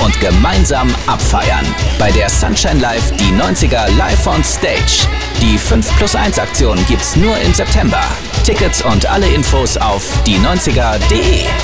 und gemeinsam abfeiern. Bei der Sunshine Live die 90er live on Stage. Die 5+1 Aktion gibt's nur im September. Tickets und alle Infos auf die90er.de.